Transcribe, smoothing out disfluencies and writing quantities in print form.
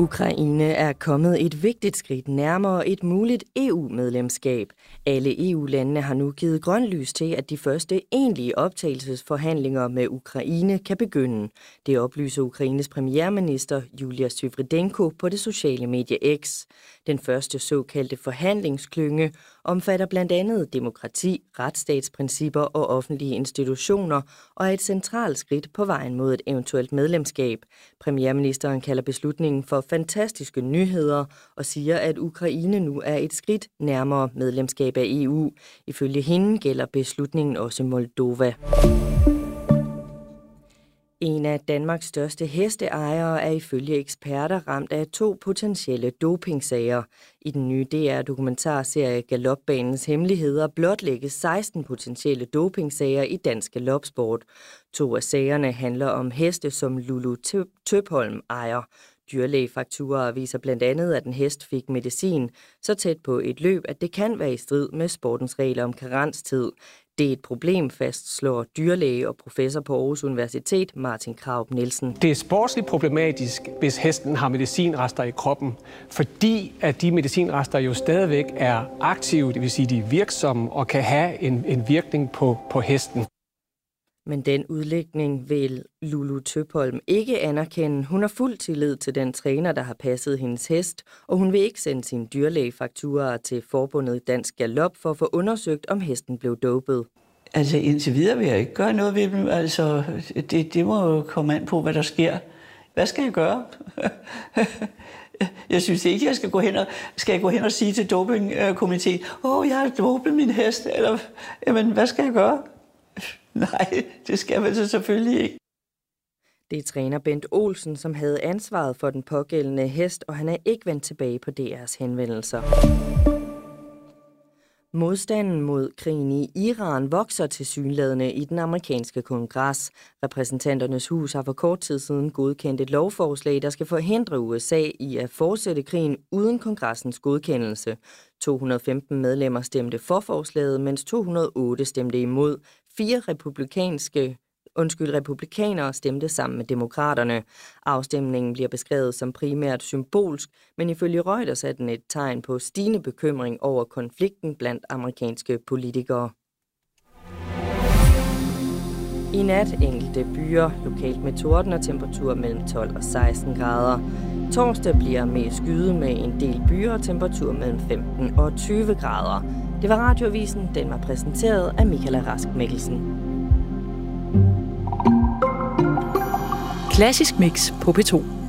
Ukraine er kommet et vigtigt skridt nærmere et muligt EU-medlemskab. Alle EU-landene har nu givet grønt lys til, at de første egentlige optagelsesforhandlinger med Ukraine kan begynde. Det oplyser Ukraines premierminister Julia Sviridenko på det sociale medie X. Den første såkaldte forhandlingsklynge omfatter blandt andet demokrati, retsstatsprincipper og offentlige institutioner og er et centralt skridt på vejen mod et eventuelt medlemskab. Premierministeren kalder beslutningen for fantastiske nyheder og siger, at Ukraine nu er et skridt nærmere medlemskab af EU. Ifølge hende gælder beslutningen også Moldova. En af Danmarks største hesteejere er ifølge eksperter ramt af 2 potentielle dopingsager. I den nye DR-dokumentarserie Galopbanens Hemmeligheder blotlægges 16 potentielle dopingsager i dansk galopsport. 2 af sagerne handler om heste, som Lulu Tøpholm ejer. Dyrlægefakturaer viser blandt andet, at en hest fik medicin så tæt på et løb, at det kan være i strid med sportens regler om karenstid. Det er et problem, fastslår dyrlæge og professor på Aarhus Universitet Martin Krarup Nielsen. Det er sportsligt problematisk, hvis hesten har medicinrester i kroppen, fordi at de medicinrester jo stadigvæk er aktive, det vil sige, de er virksomme og kan have en virkning på hesten. Men den udlægning vil Lulu Tøpholm ikke anerkende. Hun har fuld tillid til den træner, der har passet hendes hest, og hun vil ikke sende sine dyrlægefakturaer til Forbundet Dansk Galop for at få undersøgt, om hesten blev dopet. Altså indtil videre vil jeg ikke gøre noget ved dem. Altså, det må jo komme an på, hvad der sker. Hvad skal jeg gøre? Jeg synes ikke, jeg skal gå hen og sige til dopingkomiteen, jeg har dopet min hest, eller jamen, hvad skal jeg gøre? Nej, det skal man så selvfølgelig ikke. Det er træner Bent Olsen, som havde ansvaret for den pågældende hest, og han er ikke vendt tilbage på DR's henvendelser. Modstanden mod krigen i Iran vokser tilsyneladende i den amerikanske kongres. Repræsentanternes hus har for kort tid siden godkendt et lovforslag, der skal forhindre USA i at fortsætte krigen uden kongressens godkendelse. 215 medlemmer stemte for forslaget, mens 208 stemte imod. 4 republikanere stemte sammen med demokraterne. Afstemningen bliver beskrevet som primært symbolsk, men ifølge Reuters er den et tegn på stigende bekymring over konflikten blandt amerikanske politikere. I nat enkelte byer, lokalt med torden og temperatur mellem 12 og 16 grader. Torsdag bliver mest skyet med en del byer og temperatur mellem 15 og 20 grader. Det var Radioavisen, den var præsenteret af Michaela Rask Mikkelsen. Klassisk Mix på P2.